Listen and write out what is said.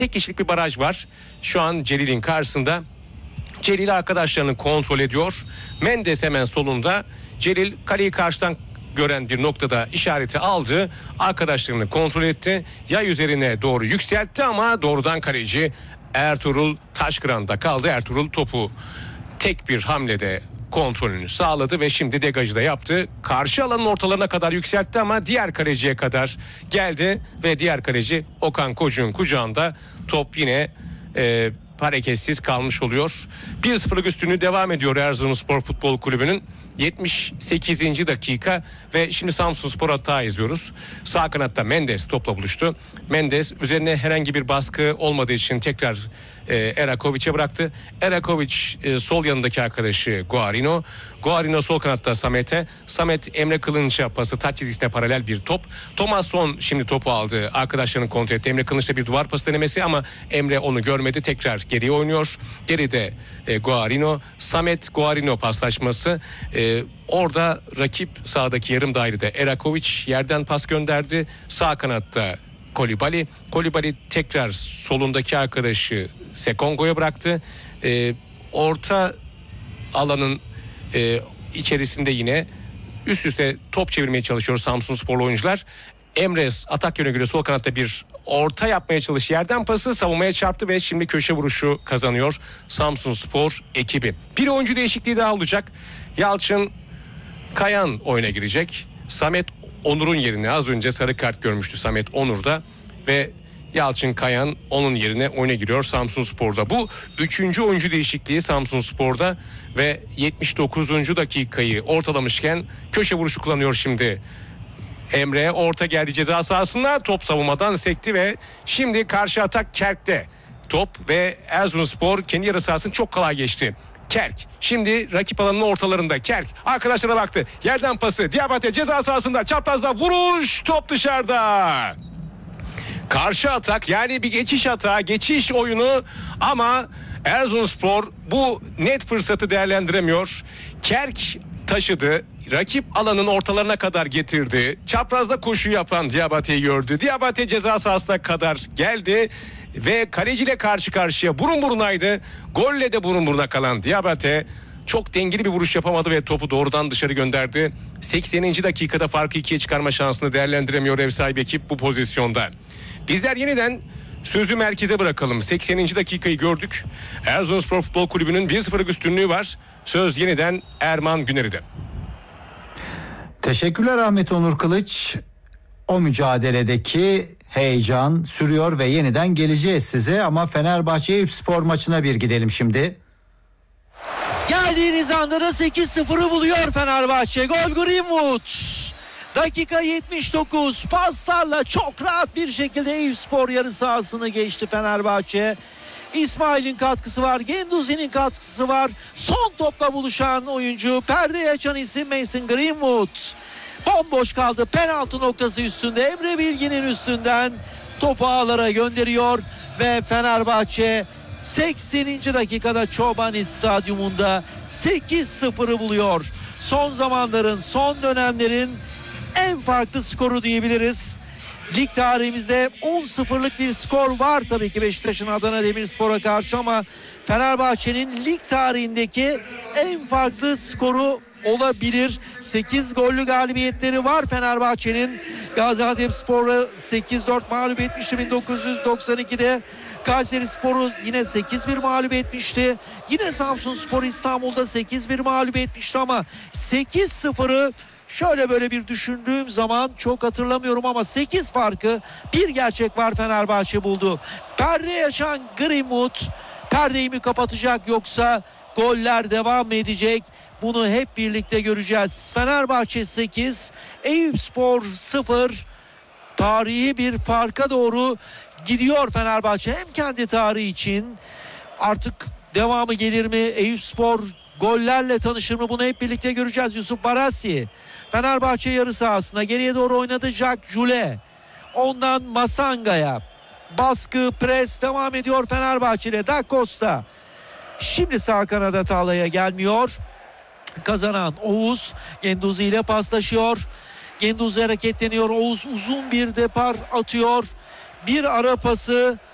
tek kişilik bir baraj var. Şu an Celil'in karşısında. Celil arkadaşlarını kontrol ediyor. Mendes hemen solunda. Celil kaleyi karşıdan gören bir noktada işareti aldı. Arkadaşlarını kontrol etti. Yay üzerine doğru yükseltti ama doğrudan kaleci Ertuğrul Taşkıran'da kaldı. Ertuğrul topu tek bir hamlede kontrolünü sağladı ve şimdi degajı da yaptı. Karşı alanın ortalarına kadar yükseltti ama diğer kaleciye kadar geldi ve diğer kaleci Okan Koçuk'un kucağında top yine hareketsiz kalmış oluyor. 1-0'lık üstünlüğü devam ediyor Erzurumspor Futbol Kulübü'nün. 78. dakika ve şimdi Samsunspor hata izliyoruz. Sağ kanatta Mendes topla buluştu. Mendes üzerine herhangi bir baskı olmadığı için tekrar Erakovic'e bıraktı. Erakovic sol yanındaki arkadaşı Guarino. Guarino sol kanatta Samet'e. Samet Emre Kılınç'a pası, taç çizgisine paralel bir top. Thomasson şimdi topu aldı. Arkadaşlarının kontrol etti. Emre Kılınç'ta bir duvar pası denemesi ama Emre onu görmedi. Tekrar geriye oynuyor. Geride Guarino. Samet Guarino paslaşması. Orada rakip sağdaki yarım dairede Erakovic yerden pas gönderdi. Sağ kanatta Kolibali. Kolibali tekrar solundaki arkadaşı Sekongo'ya bıraktı. Orta alanın içerisinde yine üst üste top çevirmeye çalışıyor Samsunsporlu oyuncular. Emre atak yönüne göre sol kanatta bir orta yapmaya çalıştı. Yerden pası savunmaya çarptı ve şimdi köşe vuruşu kazanıyor Samsunspor ekibi. Bir oyuncu değişikliği daha olacak. Yalçın Kayan oyuna girecek. Samet Onur'un yerine, az önce sarı kart görmüştü Samet Onur'da ve Yalçın Kayan onun yerine oyuna giriyor Samsunspor'da. Bu 3. oyuncu değişikliği Samsunspor'da ve 79. dakikayı ortalamışken köşe vuruşu kullanıyor şimdi. Emre orta geldi ceza sahasına, top savunmadan sekti ve şimdi karşı atak Kerk'te. Top ve Erzurumspor kendi yarı sahasını çok kolay geçti. Kerk şimdi rakip alanının ortalarında. Kerk arkadaşlara baktı. Yerden pası. Diabate ceza sahasında çaprazda vuruş. Top dışarıda. Karşı atak, yani bir geçiş hata, geçiş oyunu ama Erzurumspor bu net fırsatı değerlendiremiyor. Kerk taşıdı. Rakip alanın ortalarına kadar getirdi. Çaprazda koşu yapan Diabate'yi gördü. Diabate ceza sahasına kadar geldi ve kaleciyle karşı karşıya, burun burunaydı. Golle de burun buruna kalan Diabate çok dengeli bir vuruş yapamadı ve topu doğrudan dışarı gönderdi. 80. dakikada farkı 2'ye çıkarma şansını değerlendiremiyor ev sahibi ekip bu pozisyonda. Bizler yeniden sözü merkeze bırakalım. 80. dakikayı gördük. Erzurumspor Futbol Kulübü'nün 1-0'lık üstünlüğü var. Söz yeniden Erman Güneri'de. Teşekkürler Ahmet Onur Kılıç. O mücadeledeki heyecan sürüyor ve yeniden geleceğiz size ama Fenerbahçe Eyüpspor maçına bir gidelim şimdi. Geldiğiniz anda da 8-0'ı buluyor Fenerbahçe. Gol Greenwood. Dakika 79, paslarla çok rahat bir şekilde Eyüpspor yarı sahasını geçti Fenerbahçe. İsmail'in katkısı var, Genduzi'nin katkısı var. Son topla buluşan oyuncu, perdeyi açan isim Mason Greenwood. Bomboş kaldı, penaltı noktası üstünde, Emre Bilgin'in üstünden topu ağlara gönderiyor ve Fenerbahçe 80. dakikada Çobani Stadyumunda 8-0'ı buluyor. Son zamanların, son dönemlerin en farklı skoru diyebiliriz. Lig tarihimizde 10-0'lık bir skor var tabii ki Beşiktaş'ın Adana Demirspor'a karşı ama Fenerbahçe'nin lig tarihindeki en farklı skoru olabilir. 8 gollü galibiyetleri var Fenerbahçe'nin. Gaziantepspor'u 8-4 mağlup etmişti 1992'de. Kayserispor'u yine 8-1 mağlup etmişti. Yine Samsunspor İstanbul'da 8-1 mağlup etmişti ama 8-0'ı şöyle böyle bir düşündüğüm zaman çok hatırlamıyorum ama 8 farkı, bir gerçek var, Fenerbahçe buldu. Perdeyi açan Greenwood perdeyi mi kapatacak yoksa goller devam mı edecek? Bunu hep birlikte göreceğiz. Fenerbahçe 8, Eyüpspor 0. Tarihi bir farka doğru gidiyor Fenerbahçe. Hem kendi tarihi için, artık devamı gelir mi? Eyüpspor gollerle tanışır mı? Bunu hep birlikte göreceğiz. Yusuf Barasi Fenerbahçe yarı sahasına geriye doğru oynadı. Jack Jule. Ondan Masanga'ya. Baskı, pres devam ediyor Fenerbahçe'de. Da Costa. Şimdi sağ kanada Tağla'ya gelmiyor. Kazanan Oğuz Genduzi ile paslaşıyor. Genduzi hareketleniyor. Oğuz uzun bir depar atıyor. Bir ara pası